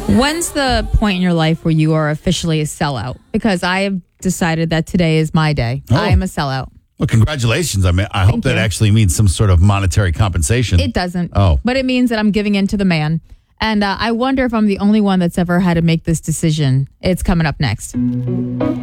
When's the point in your life where you are officially a sellout? Because I have decided that today is my day. Oh. I am a sellout. Well, congratulations. I mean, I hope that you. actually means some sort of monetary compensation. It doesn't. Oh. But it means that I'm giving in to the man. And I wonder if I'm the only one that's ever had to make this decision. It's coming up next.